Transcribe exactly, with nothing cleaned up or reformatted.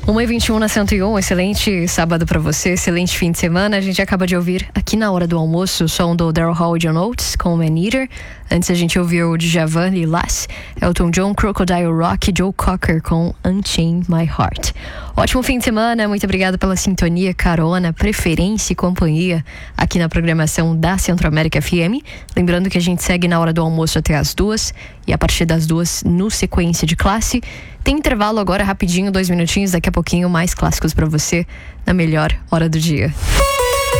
uma e vinte e um na cento e um, excelente sábado pra você, excelente fim de semana. A gente acaba de ouvir aqui na hora do almoço o som do Daryl Hall e John Oates com Man Eater. Antes a gente ouviu o Djavan e Lass, Elton John, Crocodile Rock e Joe Cocker com Unchain My Heart. Ótimo fim de semana, muito obrigada pela sintonia, carona, preferência e companhia aqui na programação da Centro-América F M. Lembrando que a gente segue na hora do almoço até as duas e a partir das duas no Sequência de Classe. Tem intervalo agora rapidinho, dois minutinhos, daqui a pouquinho mais clássicos pra você na melhor hora do dia.